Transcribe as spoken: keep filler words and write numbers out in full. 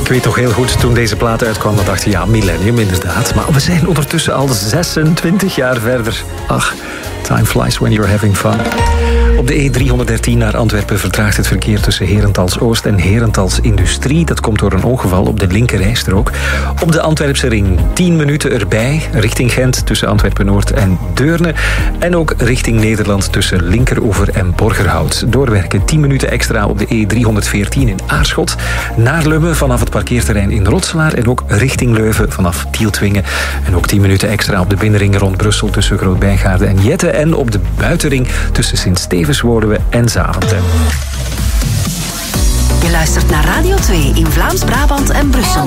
Ik weet nog heel goed, toen deze plaat uitkwam, dan dacht je, ja, millennium inderdaad. Maar we zijn ondertussen al zesentwintig jaar verder. Ach, time flies when you're having fun. Op de E driehonderddertien naar Antwerpen vertraagt het verkeer tussen Herentals Oost en Herentals Industrie. Dat komt door een ongeval op de linkerrijstrook. Op de Antwerpse ring tien minuten erbij, richting Gent tussen Antwerpen Noord en Deurne. En ook richting Nederland tussen Linkeroever en Borgerhout. Doorwerken tien minuten extra op de E driehonderdveertien in Aarschot. Naar Lummen vanaf het parkeerterrein in Rotselaar. En ook richting Leuven vanaf Tieltwingen. En ook tien minuten extra op de binnenring rond Brussel tussen Groot-Bijgaarde en Jette. En op de buitenring tussen Sint-Stevens, Woluwe en Zaventem. Je luistert naar Radio twee in Vlaams-Brabant en Brussel.